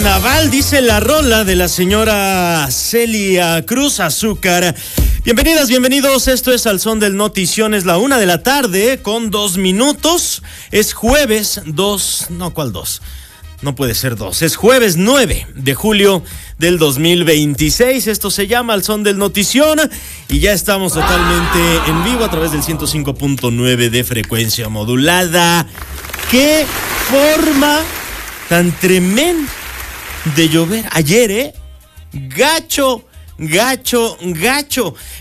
carnaval, dice la rola de la señora Celia Cruz Azúcar. Bienvenidas, bienvenidos, esto es Al Son del Notición, es la 1 de la tarde con 2 minutos, es jueves 2, no, ¿cuál 2? No puede ser 2, es jueves 9 de julio del 2026, esto se llama Al Son del Notición y ya estamos totalmente en vivo a través del 105.9 de frecuencia modulada. ¡Qué forma tan tremenda de llover! Ayer, gacho.